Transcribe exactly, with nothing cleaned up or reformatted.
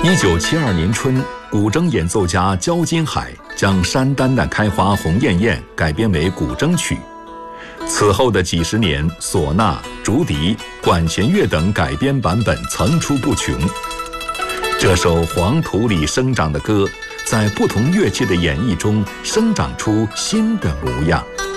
一九七二年春，古筝演奏家焦金海将《山丹丹开花红艳艳》改编为古筝曲。此后的几十年，唢呐、竹笛、管弦乐等改编版本层出不穷。这首黄土里生长的歌，在不同乐器的演绎中生长出新的模样。